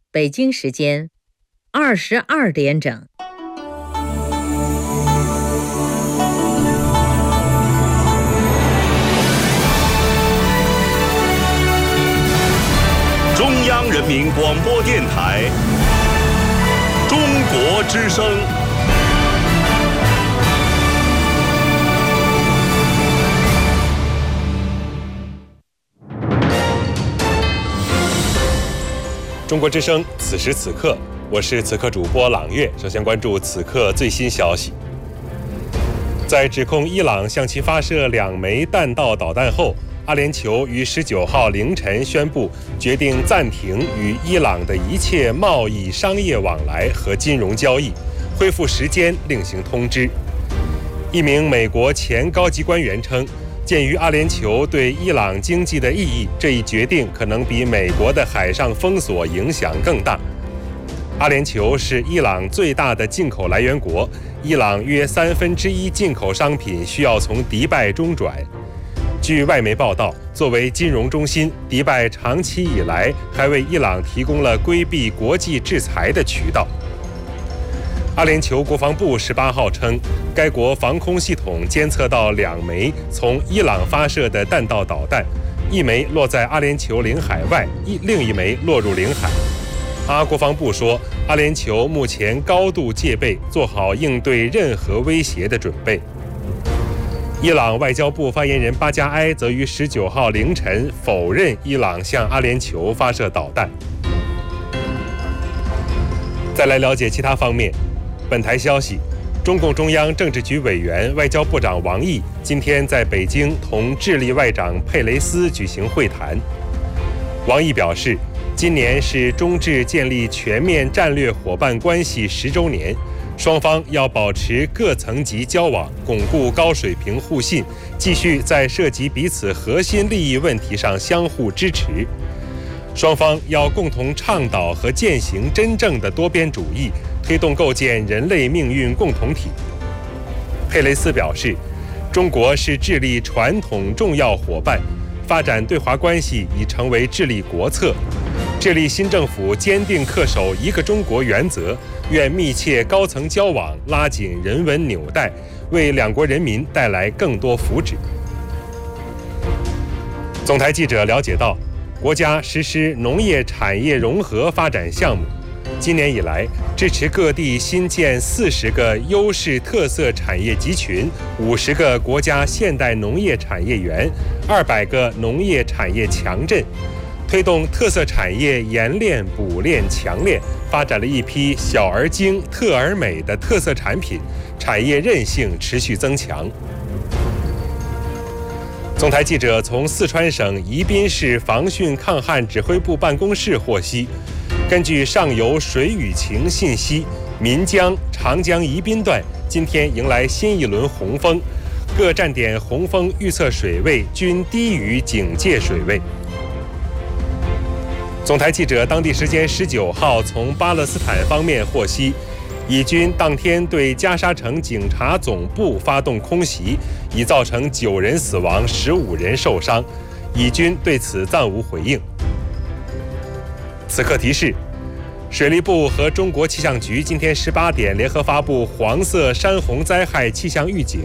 北京时间22点整。 中央人民广播电台中国之声。中国之声，此时此刻，我是此刻主播朗月。首先关注此刻最新消息。在指控伊朗向其发射2枚弹道导弹后，阿联酋于19号凌晨宣布决定暂停与伊朗的一切贸易、商业往来和金融交易，恢复时间另行通知。一名美国前高级官员称，鉴于阿联酋对伊朗经济的意义，这一决定可能比美国的海上封锁影响更大。阿联酋是伊朗最大的进口来源国，伊朗约1/3进口商品需要从迪拜中转。据外媒报道，作为金融中心，迪拜长期以来还为伊朗提供了规避国际制裁的渠道。阿联酋国防部18号称，该国防空系统监测到2枚从伊朗发射的弹道导弹，一枚落在阿联酋领海外，另一枚落入领海。阿国防部说，阿联酋目前高度戒备，做好应对任何威胁的准备。伊朗外交部发言人巴加埃则于19号凌晨否认伊朗向阿联酋发射导弹。再来了解其他方面。本台消息，中共中央政治局委员、外交部长王毅今天在北京同智利外长佩雷斯举行会谈。王毅表示，今年是中智建立全面战略伙伴关系10周年，双方要保持各层级交往，巩固高水平互信，继续在涉及彼此核心利益问题上相互支持。双方要共同倡导和践行真正的多边主义，推动构建人类命运共同体。佩雷斯表示，中国是智利传统重要伙伴，发展对华关系已成为智利国策。智利新政府坚定恪守一个中国原则，愿密切高层交往，拉紧人文纽带，为两国人民带来更多福祉。总台记者了解到，国家实施农业产业融合发展项目，今年以来支持各地新建40个优势特色产业集群、50个国家现代农业产业园、200个农业产业强镇，推动特色产业研炼、补炼、强炼，发展了一批小而精、特而美的特色产品，产业韧性持续增强。总台记者从四川省宜宾市防汛抗旱指挥部办公室获悉，根据上游水雨情信息，岷江、长江宜宾段今天迎来新一轮洪峰，各站点洪峰预测水位均低于警戒水位。总台记者当地时间19号从巴勒斯坦方面获悉，以军当天对加沙城警察总部发动空袭，已造成9人死亡、15人受伤，以军对此暂无回应。此刻提示，水利部和中国气象局今天18点联合发布黄色山洪灾害气象预警，